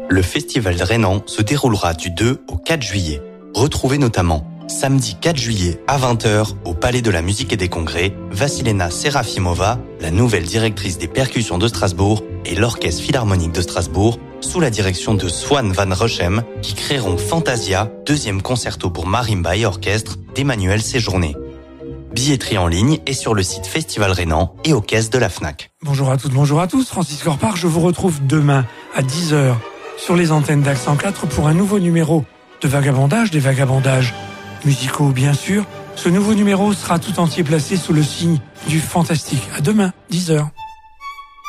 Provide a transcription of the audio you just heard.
Le festival Rhénan se déroulera du 2 au 4 juillet. Retrouvez notamment samedi 4 juillet à 20h au Palais de la Musique et des Congrès, Vassilena Serafimova, la nouvelle directrice des percussions de Strasbourg, et l'Orchestre Philharmonique de Strasbourg, sous la direction de Swan van Rochem, qui créeront Fantasia, deuxième concerto pour marimba et orchestre d'Emmanuel Séjourné. Billetterie en ligne et sur le site Festival Rhénan et aux caisses de la FNAC. Bonjour à toutes, bonjour à tous, Francis Corpart, je vous retrouve demain à 10h sur les antennes d'Accent 4 pour un nouveau numéro de Vagabondage, des vagabondages musicaux bien sûr. Ce nouveau numéro sera tout entier placé sous le signe du fantastique. À demain, 10h.